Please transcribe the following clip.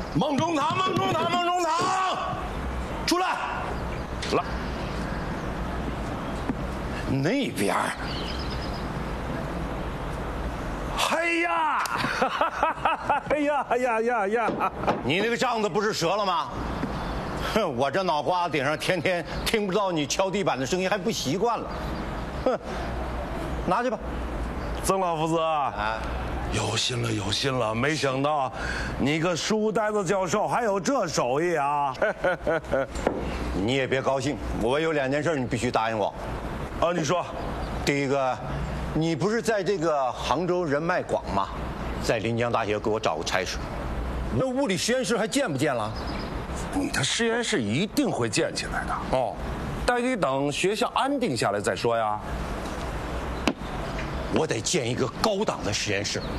孟中堂，孟中堂，孟中堂，出来！ 来， 那边。 哎呀，哎呀呀呀呀！ 你那个帐子不是折了吗？哼，我这脑瓜子顶上天天听不到你敲地板的声音，还不习惯了。哼，拿去吧。 曾老夫子啊，有心了，有心了！没想到你个书呆子教授还有这手艺啊！ 你也别高兴，我有2件事你必须答应我。 啊，你说， 第一个，你不是在这个杭州人脉广吗？在临江大学给我找个差事。那物理实验室还建不建了？ 你的实验室一定会建起来的哦，但得等学校安定下来再说呀。 我得建一个高档的实验室，